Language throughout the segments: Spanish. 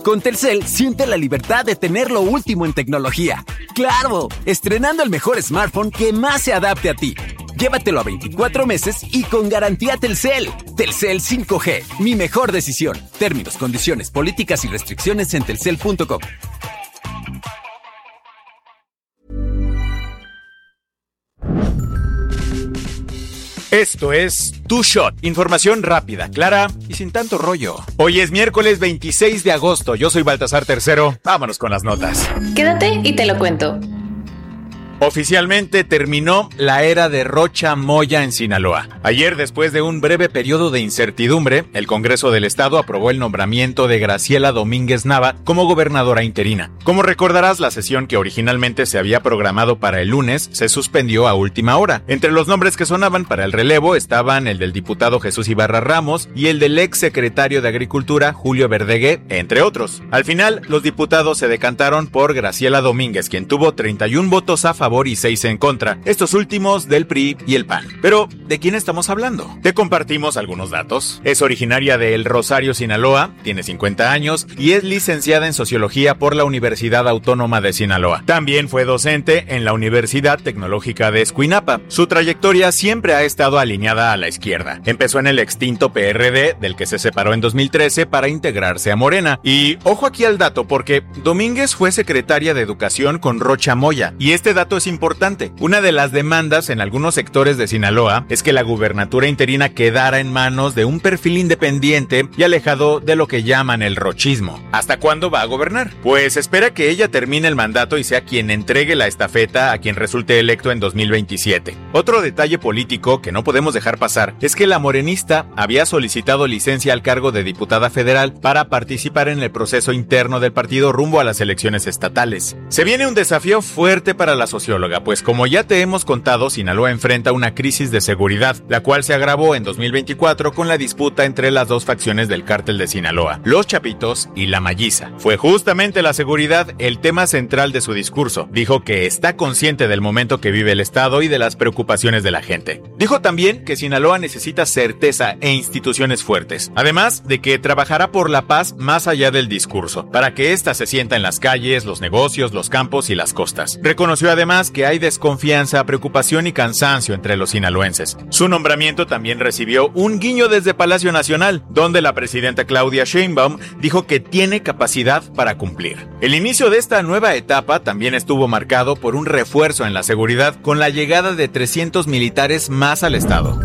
Con Telcel, siente la libertad de tener lo último en tecnología. ¡Claro! Estrenando el mejor smartphone que más se adapte a ti. Llévatelo a 24 meses y con garantía Telcel. Telcel 5G, mi mejor decisión. Términos, condiciones, políticas y restricciones en telcel.com. Esto es Tu Shot, información rápida, clara y sin tanto rollo. Hoy es miércoles 26 de agosto, yo soy Baltasar Tercero, vámonos con las notas. Quédate y te lo cuento. Oficialmente terminó la era de Rocha Moya en Sinaloa. Ayer, después de un breve periodo de incertidumbre, el Congreso del Estado aprobó el nombramiento de Graciela Domínguez Nava como gobernadora interina. Como recordarás, la sesión que originalmente se había programado para el lunes se suspendió a última hora. Entre los nombres que sonaban para el relevo estaban el del diputado Jesús Ibarra Ramos y el del ex secretario de Agricultura Julio Verdegué, entre otros. Al final, los diputados se decantaron por Graciela Domínguez, quien tuvo 31 votos a favor y 6 en contra, estos últimos del PRI y el PAN. Pero, ¿de quién estamos hablando? Te compartimos algunos datos. Es originaria de El Rosario, Sinaloa, tiene 50 años y es licenciada en Sociología por la Universidad Autónoma de Sinaloa. También fue docente en la Universidad Tecnológica de Escuinapa. Su trayectoria siempre ha estado alineada a la izquierda. Empezó en el extinto PRD, del que se separó en 2013 para integrarse a Morena. Y ojo aquí al dato, porque Domínguez fue secretaria de Educación con Rocha Moya, y este dato es importante. Una de las demandas en algunos sectores de Sinaloa es que la gubernatura interina quedara en manos de un perfil independiente y alejado de lo que llaman el rochismo. ¿Hasta cuándo va a gobernar? Pues espera que ella termine el mandato y sea quien entregue la estafeta a quien resulte electo en 2027. Otro detalle político que no podemos dejar pasar es que la morenista había solicitado licencia al cargo de diputada federal para participar en el proceso interno del partido rumbo a las elecciones estatales. Se viene un desafío fuerte para la socióloga, pues como ya te hemos contado, Sinaloa enfrenta una crisis de seguridad, la cual se agravó en 2024 con la disputa entre las dos facciones del cártel de Sinaloa, los Chapitos y la Malliza. Fue justamente la seguridad el tema central de su discurso. Dijo que está consciente del momento que vive el Estado y de las preocupaciones de la gente. Dijo también que Sinaloa necesita certeza e instituciones fuertes, además de que trabajará por la paz más allá del discurso, para que ésta se sienta en las calles, los negocios, los campos y las costas. Reconoció además que hay desconfianza, preocupación y cansancio entre los sinaloenses. Su nombramiento también recibió un guiño desde Palacio Nacional, donde la presidenta Claudia Sheinbaum dijo que tiene capacidad para cumplir. El inicio de esta nueva etapa también estuvo marcado por un refuerzo en la seguridad con la llegada de 300 militares más al estado.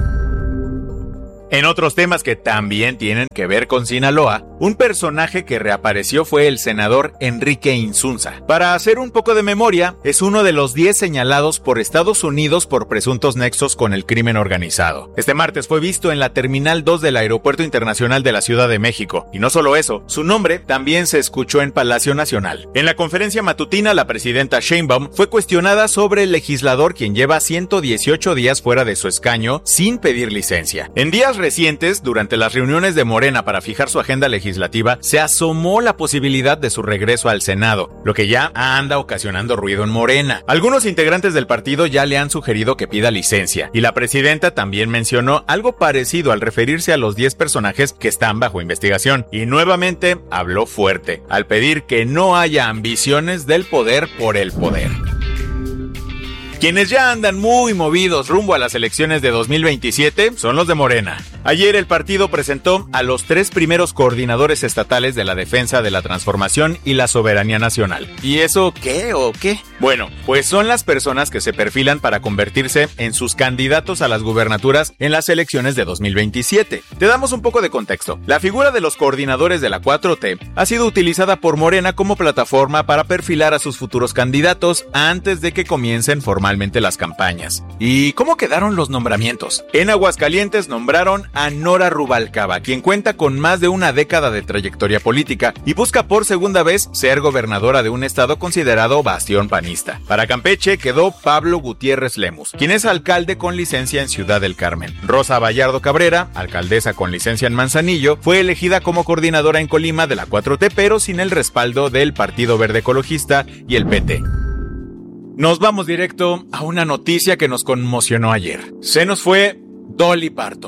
En otros temas que también tienen que ver con Sinaloa, un personaje que reapareció fue el senador Enrique Insunza. Para hacer un poco de memoria, es uno de los 10 señalados por Estados Unidos por presuntos nexos con el crimen organizado. Este martes fue visto en la Terminal 2 del Aeropuerto Internacional de la Ciudad de México. Y no solo eso, su nombre también se escuchó en Palacio Nacional. En la conferencia matutina, la presidenta Sheinbaum fue cuestionada sobre el legislador quien lleva 118 días fuera de su escaño sin pedir licencia. En días recientes, durante las reuniones de Morena para fijar su agenda legislativa, se asomó la posibilidad de su regreso al Senado, lo que ya anda ocasionando ruido en Morena. Algunos integrantes del partido ya le han sugerido que pida licencia, y la presidenta también mencionó algo parecido al referirse a los 10 personajes que están bajo investigación, y nuevamente habló fuerte, al pedir que no haya ambiciones del poder por el poder. Quienes ya andan muy movidos rumbo a las elecciones de 2027 son los de Morena. Ayer el partido presentó a los 3 primeros coordinadores estatales de la defensa de la transformación y la soberanía nacional. ¿Y eso qué o qué? Bueno, pues son las personas que se perfilan para convertirse en sus candidatos a las gubernaturas en las elecciones de 2027. Te damos un poco de contexto. La figura de los coordinadores de la 4T ha sido utilizada por Morena como plataforma para perfilar a sus futuros candidatos antes de que comiencen formalmente las campañas. ¿Y cómo quedaron los nombramientos? En Aguascalientes nombraron a Nora Rubalcaba, quien cuenta con más de una década de trayectoria política y busca por segunda vez ser gobernadora de un estado considerado bastión panista. Para Campeche quedó Pablo Gutiérrez Lemus, quien es alcalde con licencia en Ciudad del Carmen. Rosa Vallardo Cabrera, alcaldesa con licencia en Manzanillo, fue elegida como coordinadora en Colima de la 4T, pero sin el respaldo del Partido Verde Ecologista y el PT. Nos vamos directo a una noticia que nos conmocionó ayer. Se nos fue Dolly Parton.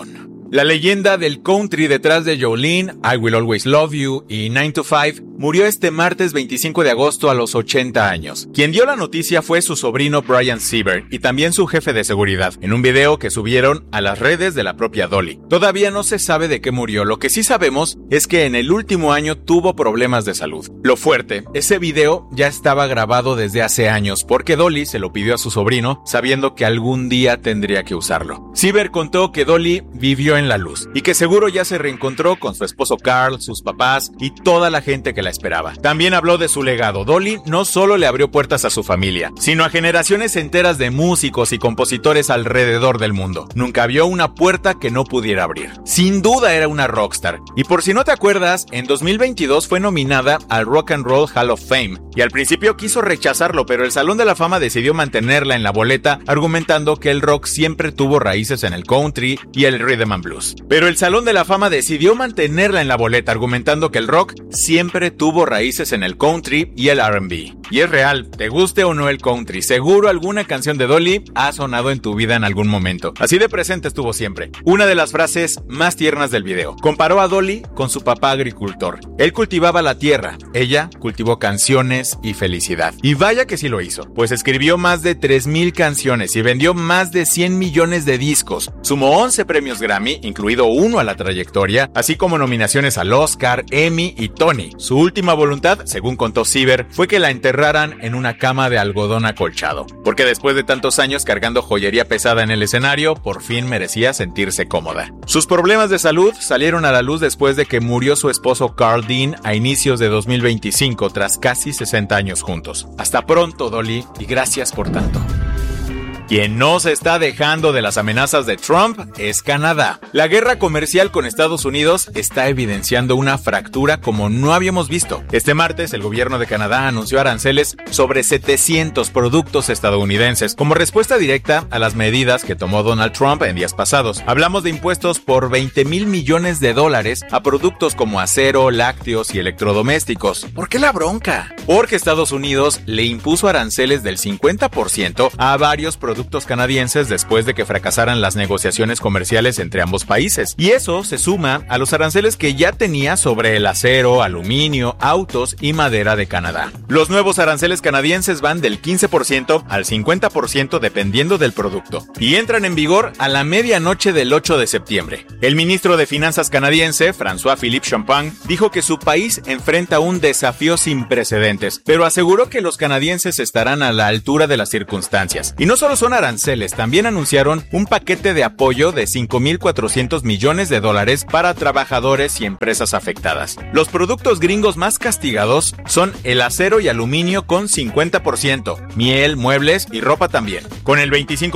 La leyenda del country detrás de Jolene, I Will Always Love You y 9 to 5 murió este martes 25 de agosto a los 80 años. Quien dio la noticia fue su sobrino Brian Sieber y también su jefe de seguridad, en un video que subieron a las redes de la propia Dolly. Todavía no se sabe de qué murió, lo que sí sabemos es que en el último año tuvo problemas de salud. Lo fuerte, ese video ya estaba grabado desde hace años porque Dolly se lo pidió a su sobrino sabiendo que algún día tendría que usarlo. Sieber contó que Dolly vivió en la luz y que seguro ya se reencontró con su esposo Carl, sus papás y toda la gente que la esperaba. También habló de su legado. Dolly no solo le abrió puertas a su familia, sino a generaciones enteras de músicos y compositores alrededor del mundo. Nunca vio una puerta que no pudiera abrir. Sin duda era una rockstar. Y por si no te acuerdas, en 2022 fue nominada al Rock and Roll Hall of Fame y al principio quiso rechazarlo, pero el Salón de la Fama decidió mantenerla en la boleta, argumentando que el rock siempre tuvo raíces en el country y el rhythm and blues. Pero el Salón de la Fama decidió mantenerla en la boleta, argumentando que el rock siempre tuvo raíces en el country y el R&B. Y es real, te guste o no el country, seguro alguna canción de Dolly ha sonado en tu vida en algún momento. Así de presente estuvo siempre. Una de las frases más tiernas del video. Comparó a Dolly con su papá agricultor. Él cultivaba la tierra, ella cultivó canciones y felicidad. Y vaya que sí lo hizo, pues escribió más de 3,000 canciones y vendió más de 100 millones de discos. Sumó 11 premios Grammy, incluido uno a la trayectoria, así como nominaciones al Oscar, Emmy y Tony. Su última voluntad, según contó Sieber, fue que la enterraran en una cama de algodón acolchado, porque después de tantos años cargando joyería pesada en el escenario, por fin merecía sentirse cómoda. Sus problemas de salud salieron a la luz después de que murió su esposo Carl Dean a inicios de 2025, tras casi 60 años juntos. Hasta pronto, Dolly, y gracias por tanto. Quien no se está dejando de las amenazas de Trump es Canadá. La guerra comercial con Estados Unidos está evidenciando una fractura como no habíamos visto. Este martes, el gobierno de Canadá anunció aranceles sobre 700 productos estadounidenses como respuesta directa a las medidas que tomó Donald Trump en días pasados. Hablamos de impuestos por $20,000 millones a productos como acero, lácteos y electrodomésticos. ¿Por qué la bronca? Porque Estados Unidos le impuso aranceles del 50% a varios productos canadienses después de que fracasaran las negociaciones comerciales entre ambos países. Y eso se suma a los aranceles que ya tenía sobre el acero, aluminio, autos y madera de Canadá. Los nuevos aranceles canadienses van del 15% al 50% dependiendo del producto y entran en vigor a la medianoche del 8 de septiembre. El ministro de Finanzas canadiense, François-Philippe Champagne, dijo que su país enfrenta un desafío sin precedentes, pero aseguró que los canadienses estarán a la altura de las circunstancias. Y no solo son aranceles, también anunciaron un paquete de apoyo de $5,400 millones para trabajadores y empresas afectadas. Los productos gringos más castigados son el acero y aluminio con 50%, miel, muebles y ropa también, con el 25%